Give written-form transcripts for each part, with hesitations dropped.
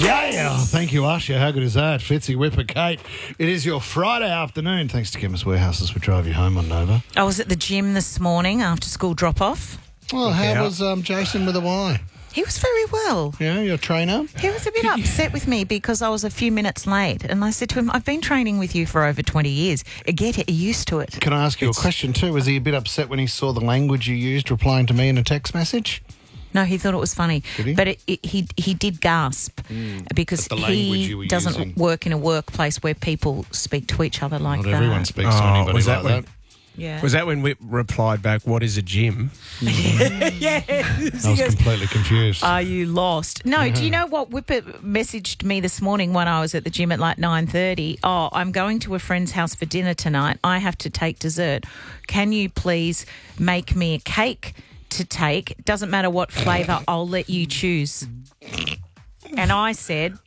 Yeah, thank you, Usher. How good is that? Fitzy, Whipper, Kate. It is your Friday afternoon. Thanks to Chemist Warehouses, we drive you home on Nova. I was at the gym this morning after school drop-off. Well, how was Jason with a Y? He was very well. Yeah, your trainer? He was a bit upset with me because I was a few minutes late. And I said to him, I've been training with you for over 20 years. Get used to it. Can I ask you a question too? Was he a bit upset when he saw the language you used replying to me in a text message? No, he thought it was funny. Did he? But he did gasp because At the language you were he doesn't using. work in a workplace where people speak to each other like Not that. everyone speaks to anybody was like that that. Yeah. Was that when Whip replied back, what is a gym? Yes. I was completely confused. Are you lost? No, do you know what? Whipper messaged me this morning when I was at the gym at like 9:30. Oh, I'm going to a friend's house for dinner tonight. I have to take dessert. Can you please make me a cake to take? Doesn't matter what flavour, I'll let you choose. And I said...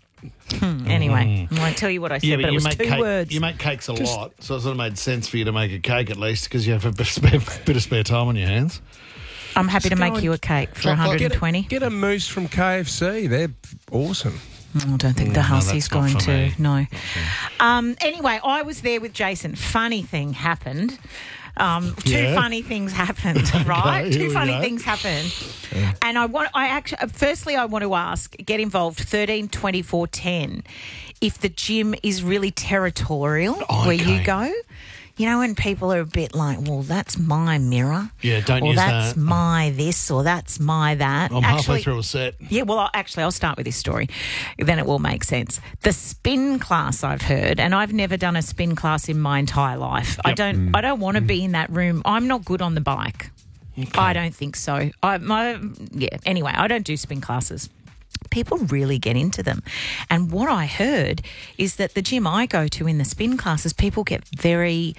Anyway, I won't tell you what I said, but it was two words. You make cakes a lot, so it sort of made sense for you to make a cake at least because you have a bit of spare time on your hands. I'm happy to make you a cake for Chocolate. 120. Get a mousse from KFC. They're awesome. I don't think the house that's is not going for to. me. No. Anyway, I was there with Jason. Funny thing happened. Two funny things happened, right? here Two we funny go. things happened. And firstly, I want to ask, get involved, 13 24 10, if the gym is really territorial where you Okay. go. You know, when people are a bit like, well, that's my mirror. Yeah, don't or use that's that. my this or that's my that. I'm halfway through a set. Yeah, well, I'll start with this story. Then it will make sense. The spin class I've heard, and I've never done a spin class in my entire life. I don't want to be in that room. I'm not good on the bike. Okay. I don't think so. Anyway, I don't do spin classes. People really get into them. And what I heard is that the gym I go to in the spin classes, people get very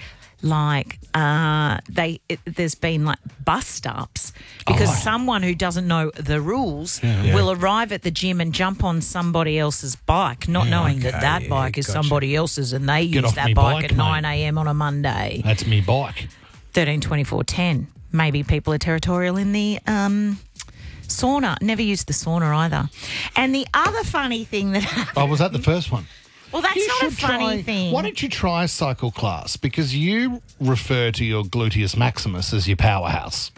there's been like bust-ups because someone who doesn't know the rules will arrive at the gym and jump on somebody else's bike, not knowing that bike is somebody else's and they use off that me bike bike, at mate. 9 a.m. on a Monday. That's me bike. 13 24 10. Maybe people are territorial in the sauna. Never used the sauna either. And the other funny thing that happened... Oh, was that the first one? Well, that's not a funny thing. Why don't you try a cycle class? Because you refer to your gluteus maximus as your powerhouse.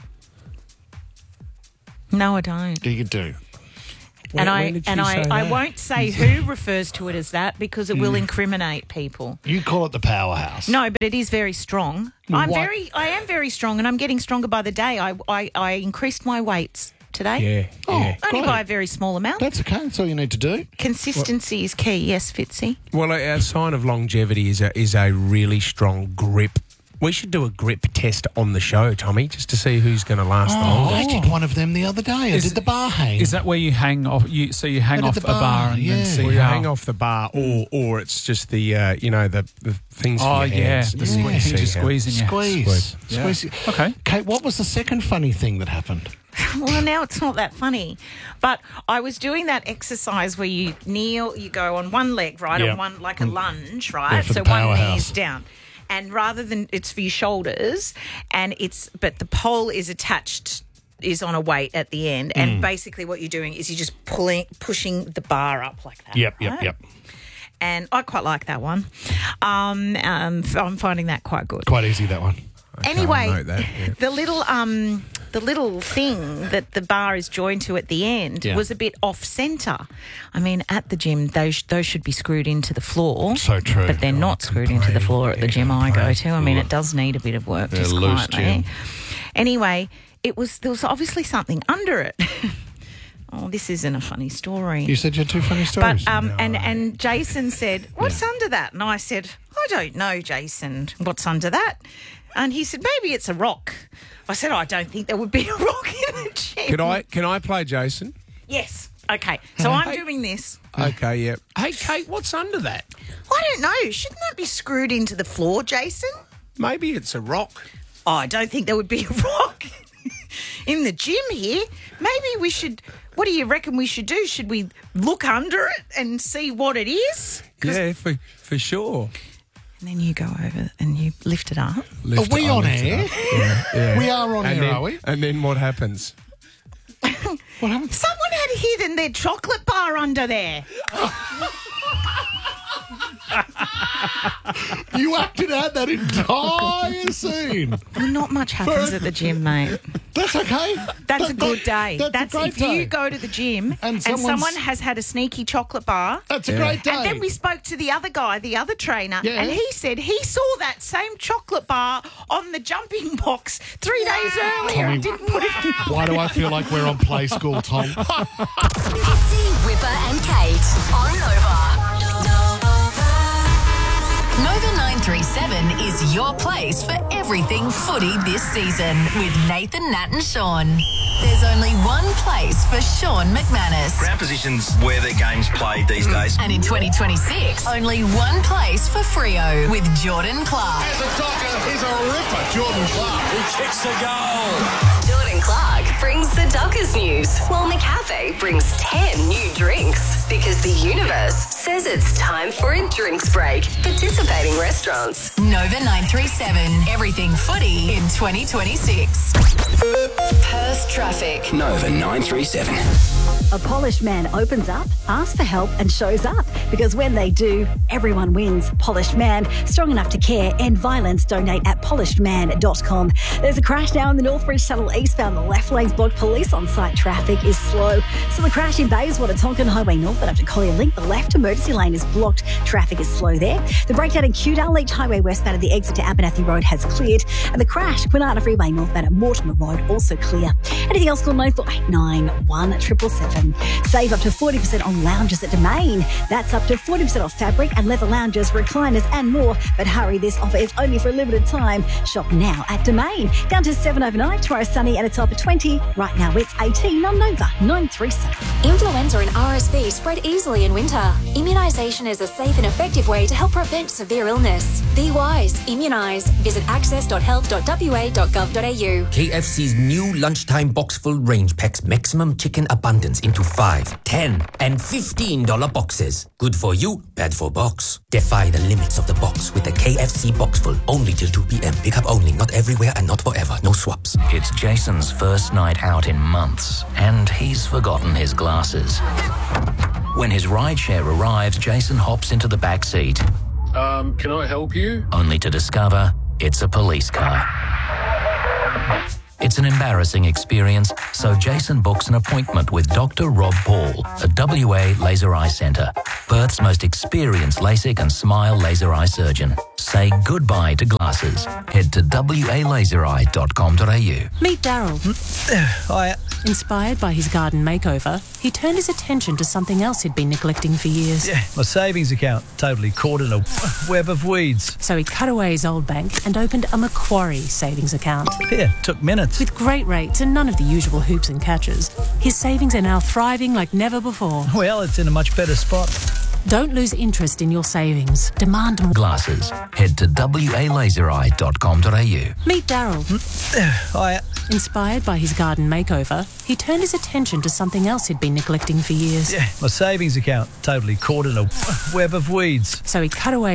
No, I don't. You do. When did she say I that? won't say who refers to it as that because it will incriminate people. You call it the powerhouse. No, but it is very strong. I am very strong, and I'm getting stronger by the day. I increased my weights today. Yeah. Only great. by a very small amount. That's okay. That's all you need to do. Consistency is key. Yes, Fitzy. Well, a sign of longevity is a really strong grip. We should do a grip test on the show, Tommy, just to see who's going to last the I longest. did one of them the other day. I did the bar hang. Is that where you hang off? You hang I did off the a bar bar, and yeah. then see Well, you how. hang off the bar, or it's just the the things. Oh for your yeah, hands. the Yeah. things you squeeze in your Squeeze. Yeah. Squeeze. Okay. Kate, what was the second funny thing that happened? Well, now it's not that funny. But I was doing that exercise where you kneel, you go on one leg, right, Yeah. on one, like a lunge, right? for So the one knee powerhouse. is down. And rather than, it's for your shoulders, but the pole is is on a weight at the end. And basically what you're doing is you're just pushing the bar up like that. right? And I quite like that one. I'm finding that quite good. Quite easy, that one. Anyway, note that, yeah. the little thing that the bar is joined to at the end Yeah. was a bit off centre. I mean, at the gym, those should be screwed into the floor. So true. But they're not screwed into the floor at the gym I go to. I mean, it does need a bit of work, They're just loose quietly. gym. Anyway, there was obviously something under it. Oh, this isn't a funny story. You said you had two funny stories. But and Jason said, "What's under that?" And I said, "I don't know, Jason. What's under that?" And he said, "Maybe it's a rock." I said, "I don't think there would be a rock in the gym." Can I play Jason? Yes. Okay. So I'm doing this. Okay, yeah. Hey, Kate, what's under that? I don't know. Shouldn't that be screwed into the floor, Jason? Maybe it's a rock. Oh, I don't think there would be a rock in the gym here. Maybe we should. What do you reckon we should do? Should we look under it and see what it is? Yeah, for sure. And then you go over and you lift it up. Are we on air? Yeah. We are on And air, then, are we? And then what happens? What happened? Someone had hidden their chocolate bar under there. You acted out that entire scene. Well, not much happens at the gym, mate. That's okay. That's a good day. That's a great if day. you go to the gym and someone has had a sneaky chocolate bar. That's a great day. And then we spoke to the other guy, the other trainer, Yeah. and he said he saw that same chocolate bar on the jumping box 3 days earlier and didn't put it in. Why do I feel like we're on Play School, Tom? Fitzy, Whipper and Kate on Nova. Nova 937 is your place for everything footy this season with Nathan, Nat and Sean. There's only one place for Sean McManus. Ground position's where the game's played these days. And in 2026, only one place for Freo with Jordan Clark. As a docker, he's a ripper, Jordan Clark. Who kicks the goal? Jordan Clark brings the Dockers news, while McCafe brings 10 new drinks. Because the universe says it's time for a drinks break. Participating restaurants. Nova 937, everything footy in 2026. Perth traffic. Nova 937. A polished man opens up, asks for help and shows up. Because when they do, everyone wins. Polished Man, strong enough to care, end violence, donate at polishedman.com. There's a crash now in the Northbridge Tunnel eastbound. The left lane's blocked. Police on site. Traffic is slow. So the crash in Bayswater, Tonkin Highway northbound up to Collier Link. The left emergency lane is blocked. Traffic is slow there. The breakdown in Kewdale Leach Highway westbound at the exit to Abernathy Road has cleared. And the crash, Kwinana Freeway northbound at Mortimer Road, also clear. Anything else, call 9489 777. Save up to 40% on lounges at Domain. That's up to 40% off fabric and leather lounges, recliners and more. But hurry, this offer is only for a limited time. Shop now at Domain. Down to 7 overnight, tomorrow sunny and a top of 20. Right now it's 18 on Nova 937. Influenza and RSV spread easily in winter. Immunisation is a safe and effective way to help prevent severe illness. Be wise, immunise. Visit access.health.wa.gov.au. KFC's new lunchtime box full range packs maximum chicken abundance into 5, 10 and $15 boxes. Good for you, bad for box. Defy the limits of the box with the KFC box full only till 2 p.m. Pick up only, not everywhere and not forever. No swaps. It's Jason's first night out in months, and he's forgotten his glasses. When his rideshare arrives, Jason hops into the back seat. Can I help you? Only to discover it's a police car. It's an embarrassing experience, so Jason books an appointment with Dr. Rob Paul at WA Laser Eye Centre, Perth's most experienced LASIK and SMILE laser eye surgeon. Say goodbye to glasses. Head to walasereye.com.au. Meet Daryl. Hi. Inspired by his garden makeover, he turned his attention to something else he'd been neglecting for years. Yeah, my savings account, totally caught in a web of weeds. So he cut away his old bank and opened a Macquarie savings account. Yeah, took minutes. With great rates and none of the usual hoops and catches, his savings are now thriving like never before. Well, it's in a much better spot. Don't lose interest in your savings. Demand more. Glasses. Head to walasereye.com.au. Meet Daryl. Hi. Inspired by his garden makeover, he turned his attention to something else he'd been neglecting for years. Yeah, my savings account, totally caught in a web of weeds. So he cut away